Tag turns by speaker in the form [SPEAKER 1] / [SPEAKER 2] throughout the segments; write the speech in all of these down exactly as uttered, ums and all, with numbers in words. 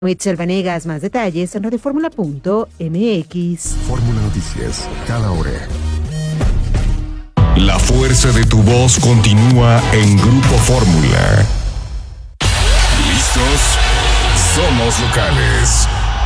[SPEAKER 1] Mitchell Vanegas, más detalles en radioformula punto m x.
[SPEAKER 2] Fórmula Noticias, cada hora. La fuerza de tu voz continúa en Grupo Fórmula. ¿Listos? Somos locales.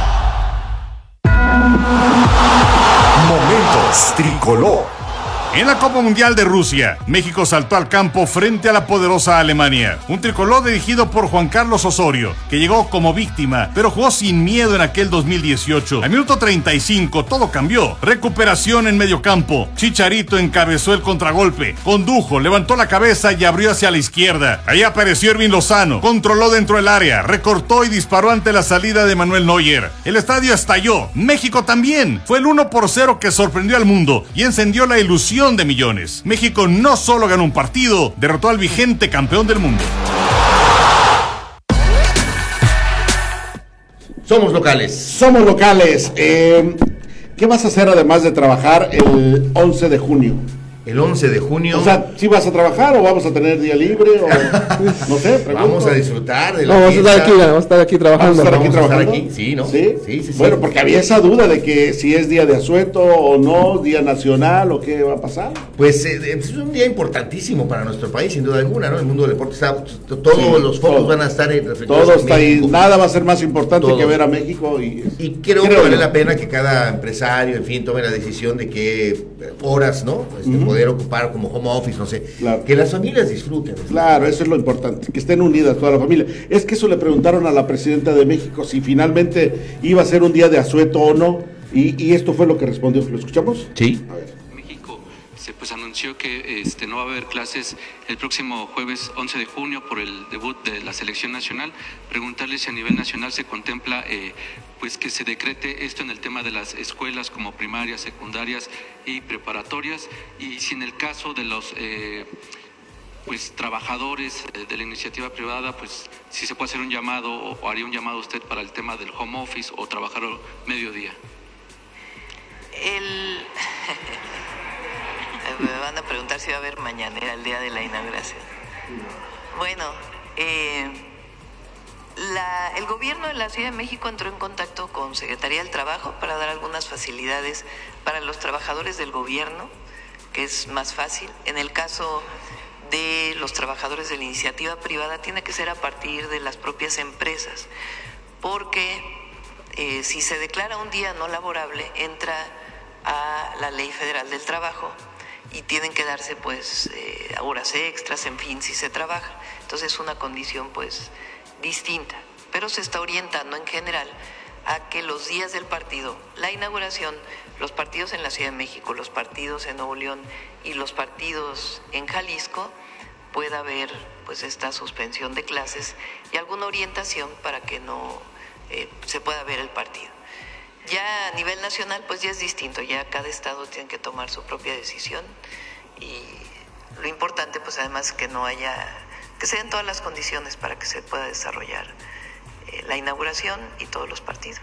[SPEAKER 2] Momentos Tricolor.
[SPEAKER 3] En la Copa Mundial de Rusia, México saltó al campo frente a la poderosa Alemania. Un tricolor dirigido por Juan Carlos Osorio, que llegó como víctima, pero jugó sin miedo en aquel dos mil dieciocho. Al minuto treinta y cinco, todo cambió. Recuperación en medio campo. Chicharito encabezó el contragolpe. Condujo, levantó la cabeza y abrió hacia la izquierda. Ahí apareció Irving Lozano. Controló dentro del área, recortó y disparó ante la salida de Manuel Neuer. El estadio estalló. México también. Fue el uno por cero que sorprendió al mundo y encendió la ilusión de millones. México no solo ganó un partido, derrotó al vigente campeón del mundo.
[SPEAKER 4] Somos locales.
[SPEAKER 5] Somos locales. Eh, ¿Qué vas a hacer además de trabajar el once de junio?
[SPEAKER 4] El once de junio.
[SPEAKER 5] O sea, ¿sí vas a trabajar o vamos a tener día libre? O, no sé, pregunto.
[SPEAKER 4] Vamos a disfrutar de la
[SPEAKER 6] no, vamos
[SPEAKER 4] fiesta.
[SPEAKER 6] a estar aquí, vamos a estar aquí trabajando.
[SPEAKER 5] ¿Vamos a estar aquí
[SPEAKER 4] Vamos a
[SPEAKER 5] trabajando?
[SPEAKER 4] estar aquí, sí, ¿no?
[SPEAKER 5] ¿Sí?
[SPEAKER 4] Sí, sí, sí.
[SPEAKER 5] Bueno, porque había esa duda de que si es día de asueto o no, día nacional o qué va a pasar.
[SPEAKER 4] Pues eh, es un día importantísimo para nuestro país, sin duda alguna, ¿no? El mundo del deporte está, todos
[SPEAKER 5] Sí,
[SPEAKER 4] los focos
[SPEAKER 5] todo.
[SPEAKER 4] van a estar en reflectados
[SPEAKER 5] Todo
[SPEAKER 4] en
[SPEAKER 5] está ahí,
[SPEAKER 4] México.
[SPEAKER 5] nada va a ser más importante
[SPEAKER 4] Todo.
[SPEAKER 5] que ver a México. Y,
[SPEAKER 4] Y creo,
[SPEAKER 5] creo
[SPEAKER 4] que vale
[SPEAKER 5] yo.
[SPEAKER 4] la pena que cada empresario, en fin, tome la decisión de qué horas, ¿no? Este,
[SPEAKER 5] Ujú.
[SPEAKER 4] Poder ocupar como home office, no sé.
[SPEAKER 5] Claro.
[SPEAKER 4] Que las familias disfruten.
[SPEAKER 5] Claro, eso es lo importante, que estén unidas toda la familia. Es que eso le preguntaron a la presidenta de México si finalmente iba a ser un día de asueto o no, y, y esto fue lo que respondió. ¿Lo escuchamos?
[SPEAKER 4] Sí.
[SPEAKER 5] A ver.
[SPEAKER 7] México se pues anunció que este no va a haber clases el próximo jueves once de junio por el debut de la selección nacional. Preguntarle si a nivel nacional se contempla eh, pues que se decrete esto en el tema de las escuelas como primarias, secundarias y preparatorias, y si en el caso de los eh, pues trabajadores eh, de la iniciativa privada, pues si se puede hacer un llamado o, o haría un llamado usted para el tema del home office o trabajar mediodía.
[SPEAKER 8] El... Me van a preguntar si va a haber mañanera el día de la inauguración. Bueno, eh, la, el gobierno de la Ciudad de México entró en contacto con Secretaría del Trabajo para dar algunas facilidades para los trabajadores del gobierno, que es más fácil. En el caso de los trabajadores de la iniciativa privada tiene que ser a partir de las propias empresas, porque eh, si se declara un día no laborable entra a la Ley Federal del Trabajo y tienen que darse pues eh, horas extras, en fin, si se trabaja. Entonces es una condición pues distinta, pero se está orientando en general a que los días del partido, la inauguración, los partidos en la Ciudad de México, los partidos en Nuevo León y los partidos en Jalisco, pueda haber pues esta suspensión de clases y alguna orientación para que no eh, se pueda ver el partido. Ya a nivel nacional pues ya es distinto, ya cada estado tiene que tomar su propia decisión y lo importante pues además que no haya, que se den todas las condiciones para que se pueda desarrollar eh, la inauguración y todos los partidos.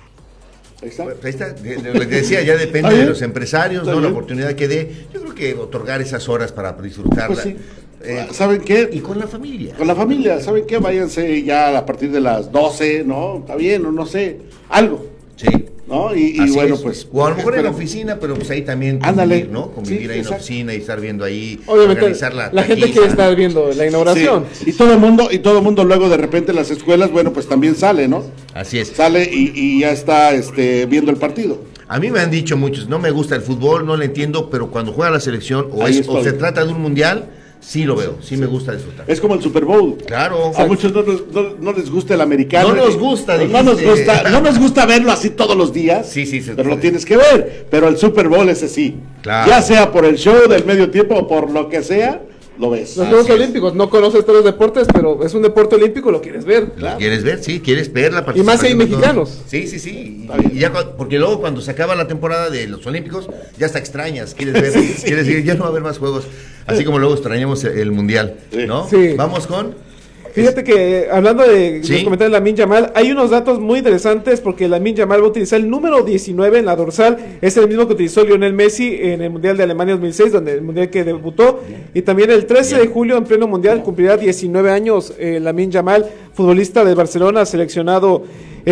[SPEAKER 5] Ahí está.
[SPEAKER 4] Pues ahí está, de, de lo que decía, ya depende de los empresarios, ¿no? La oportunidad que dé. Yo creo que otorgar esas horas para disfrutarla.
[SPEAKER 5] Pues sí.
[SPEAKER 4] Eh,
[SPEAKER 5] ¿Saben qué?
[SPEAKER 4] Y con la familia.
[SPEAKER 5] Con la familia, ¿saben qué? Váyanse ya a partir de las doce, ¿no? Está bien, o no sé, algo,
[SPEAKER 4] Sí.
[SPEAKER 5] ¿no? Y, y
[SPEAKER 4] Así
[SPEAKER 5] bueno,
[SPEAKER 4] es.
[SPEAKER 5] pues...
[SPEAKER 4] O a lo mejor en la
[SPEAKER 5] pero-
[SPEAKER 4] oficina, pero pues ahí también
[SPEAKER 5] Ándale.
[SPEAKER 4] convivir, ¿no? Convivir
[SPEAKER 5] Sí,
[SPEAKER 4] ahí en la
[SPEAKER 5] exacto.
[SPEAKER 4] oficina y estar viendo ahí,
[SPEAKER 6] Obviamente,
[SPEAKER 4] organizar la
[SPEAKER 6] la gente
[SPEAKER 4] taquiza.
[SPEAKER 6] quiere estar viendo la inauguración.
[SPEAKER 5] Sí, y todo el mundo, y todo el mundo luego de repente en las escuelas, bueno, pues también sale, ¿no?
[SPEAKER 4] Así es.
[SPEAKER 5] Sale y, y ya está este, viendo el partido.
[SPEAKER 4] A mí me han dicho muchos, no me gusta el fútbol, no lo entiendo, pero cuando juega la selección o,
[SPEAKER 5] Ahí
[SPEAKER 4] es- o
[SPEAKER 5] estoy.
[SPEAKER 4] se trata de un mundial, sí lo veo, sí, me gusta disfrutar.
[SPEAKER 5] Es como el Super Bowl.
[SPEAKER 4] Claro.
[SPEAKER 5] A muchos no, nos- no- no les gusta el americano.
[SPEAKER 4] No nos gusta,
[SPEAKER 5] no, no nos
[SPEAKER 4] dijiste.
[SPEAKER 5] gusta, no nos gusta verlo así todos los días.
[SPEAKER 4] Sí, sí, se
[SPEAKER 5] pero lo
[SPEAKER 4] puede.
[SPEAKER 5] tienes que ver. Pero el Super Bowl ese sí.
[SPEAKER 4] Claro.
[SPEAKER 5] Ya sea por el show del medio tiempo o por lo que sea, lo ves.
[SPEAKER 6] Los Juegos
[SPEAKER 4] Así es.
[SPEAKER 6] Olímpicos, no conoces todos los deportes, pero es un deporte olímpico, lo quieres ver.
[SPEAKER 4] ¿Lo quieres ver? Sí, quieres ver la
[SPEAKER 6] Y más si hay
[SPEAKER 4] participación de todos.
[SPEAKER 6] mexicanos.
[SPEAKER 4] Sí, sí, sí. Y ya, cu- porque luego cuando se acaba la temporada de los Olímpicos, ya hasta extrañas, quieres ver, quieres decir, ya no va a haber más juegos. Así como luego extrañamos el, el Mundial,
[SPEAKER 5] Sí.
[SPEAKER 4] ¿no?
[SPEAKER 6] Sí.
[SPEAKER 4] Vamos con...
[SPEAKER 6] Fíjate que hablando de
[SPEAKER 4] Sí.
[SPEAKER 6] los comentarios de Lamine Yamal, hay unos datos muy interesantes porque Lamine Yamal va a utilizar el número diecinueve en la dorsal, es el mismo que utilizó Lionel Messi en el Mundial de Alemania dos mil seis, donde el Mundial que debutó, y también el trece de julio en pleno Mundial cumplirá diecinueve años eh, Lamine Yamal, futbolista del Barcelona, seleccionado